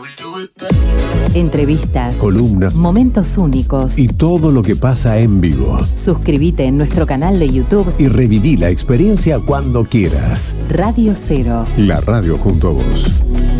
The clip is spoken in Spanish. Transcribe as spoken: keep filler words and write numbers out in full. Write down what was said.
Entrevistas, columnas, momentos únicos y todo lo que pasa en vivo. Suscríbete en nuestro canal de YouTube Y reviví la experiencia cuando quieras. Radio Cero. La radio junto a vos.